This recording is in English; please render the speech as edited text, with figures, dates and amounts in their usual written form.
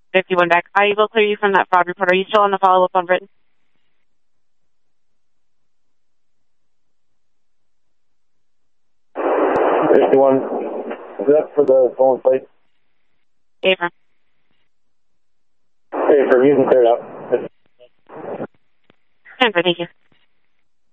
51 back. I will clear you from that fraud report. Are you still on the follow-up on Britain? 51. Is that for the stolen plate? Affirm. Affirm, you can clear it out. Affirm, thank you.